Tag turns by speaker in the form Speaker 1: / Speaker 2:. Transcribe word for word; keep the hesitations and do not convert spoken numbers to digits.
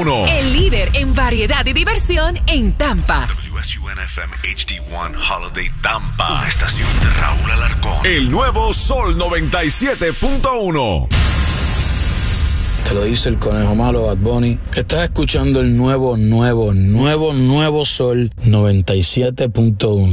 Speaker 1: uno.
Speaker 2: El líder en variedad y diversión en Tampa.
Speaker 3: W S U N F M H D uno Holiday Tampa. Una estación de Raúl Alarcón.
Speaker 1: El nuevo Sol noventa y siete punto uno.
Speaker 4: Te lo dice el conejo malo Bad Bunny. Estás escuchando el nuevo, nuevo, nuevo, nuevo Sol noventa y siete punto uno.